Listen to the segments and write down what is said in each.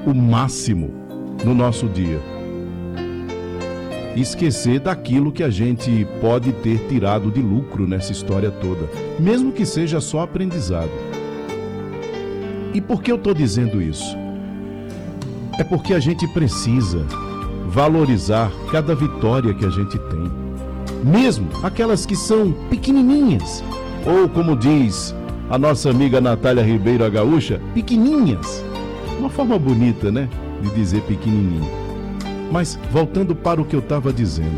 o máximo no nosso dia. E esquecer daquilo que a gente pode ter tirado de lucro nessa história toda, mesmo que seja só aprendizado. E por que eu estou dizendo isso? É porque a gente precisa valorizar cada vitória que a gente tem, mesmo aquelas que são pequenininhas, ou como diz a nossa amiga Natália Ribeiro, a gaúcha, pequenininhas. Uma forma bonita, né, de dizer pequenininho. Mas voltando para o que eu estava dizendo,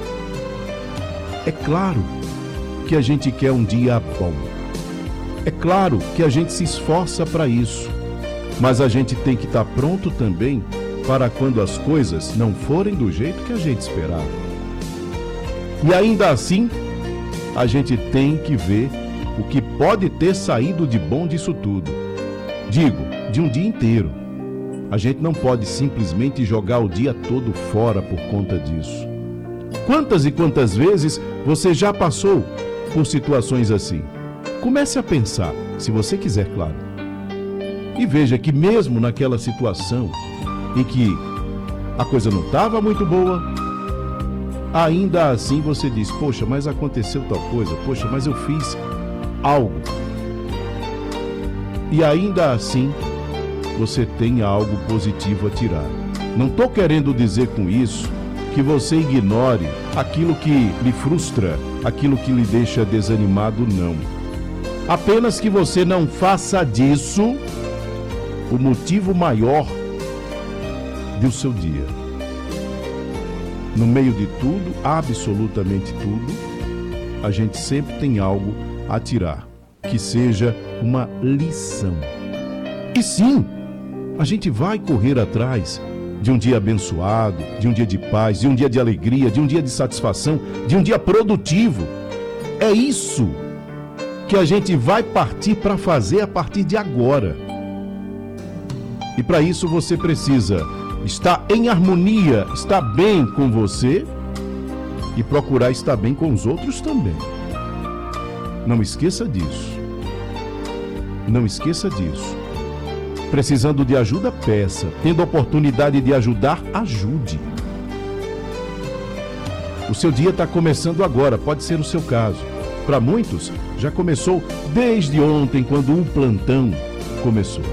é claro que a gente quer um dia bom. É claro que a gente se esforça para isso, mas a gente tem que estar pronto também para quando as coisas não forem do jeito que a gente esperava. E ainda assim, a gente tem que ver o que pode ter saído de bom disso tudo. Digo, de um dia inteiro. A gente não pode simplesmente jogar o dia todo fora por conta disso. Quantas e quantas vezes você já passou por situações assim? Comece a pensar, se você quiser, claro. E veja que mesmo naquela situação em que a coisa não estava muito boa, ainda assim você diz, poxa, mas aconteceu tal coisa, poxa, mas eu fiz algo. E ainda assim você tem algo positivo a tirar. Não estou querendo dizer com isso que você ignore aquilo que lhe frustra, aquilo que lhe deixa desanimado, não. Apenas que você não faça disso o motivo maior do seu dia. No meio de tudo, absolutamente tudo, a gente sempre tem algo a tirar, que seja uma lição. E sim, a gente vai correr atrás de um dia abençoado, de um dia de paz, de um dia de alegria, de um dia de satisfação, de um dia produtivo. É isso que a gente vai partir para fazer a partir de agora. E para isso você precisa estar em harmonia, estar bem com você e procurar estar bem com os outros também. Não esqueça disso. Não esqueça disso. Precisando de ajuda, peça. Tendo oportunidade de ajudar, ajude. O seu dia está começando agora, pode ser o seu caso. Para muitos, já começou desde ontem, quando o plantão começou.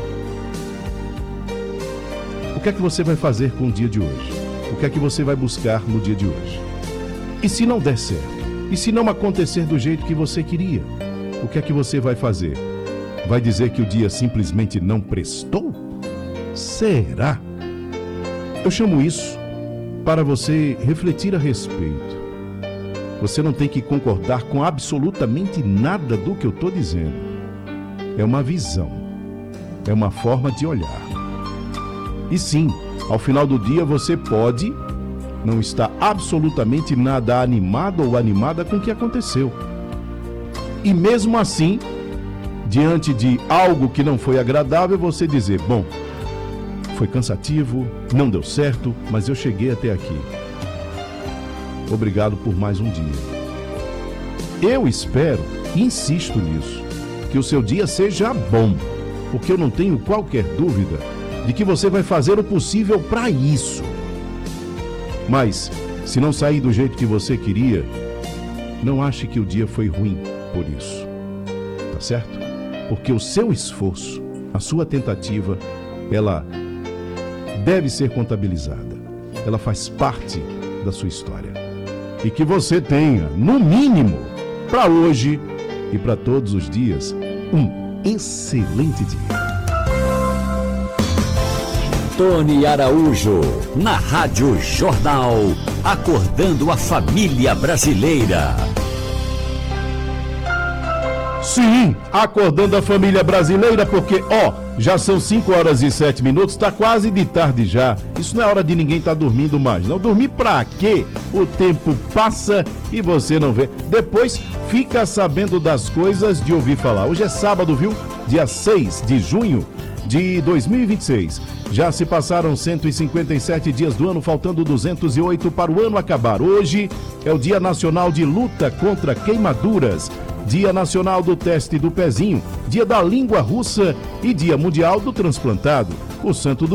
O que é que você vai fazer com o dia de hoje? O que é que você vai buscar no dia de hoje? E se não der certo? E se não acontecer do jeito que você queria? O que é que você vai fazer? Vai dizer que o dia simplesmente não prestou? Será? Eu chamo isso para você refletir a respeito. Você não tem que concordar com absolutamente nada do que eu estou dizendo. É uma visão. É uma forma de olhar. E sim, ao final do dia você pode não estar absolutamente nada animado ou animada com o que aconteceu. E mesmo assim, diante de algo que não foi agradável, você dizer, bom, foi cansativo, não deu certo, mas eu cheguei até aqui. Obrigado por mais um dia. Eu espero e insisto nisso, que o seu dia seja bom, porque eu não tenho qualquer dúvida de que você vai fazer o possível para isso. Mas, se não sair do jeito que você queria, não ache que o dia foi ruim por isso. Tá certo? Porque o seu esforço, a sua tentativa, ela deve ser contabilizada. Ela faz parte da sua história. E que você tenha, no mínimo, para hoje e para todos os dias, um excelente dia. Tony Araújo, na Rádio Jornal, acordando a família brasileira. Sim, acordando a família brasileira, porque, já são 5h07, tá quase de tarde já. Isso não é hora de ninguém estar dormindo mais, não. Dormir pra quê? O tempo passa e você não vê. Depois fica sabendo das coisas de ouvir falar. Hoje é sábado, viu? Dia 6 de junho de 2026. Já se passaram 157 dias do ano, faltando 208 para o ano acabar. Hoje é o Dia Nacional de Luta contra Queimaduras, Dia Nacional do Teste do Pezinho, Dia da Língua Russa e Dia Mundial do Transplantado. O santo do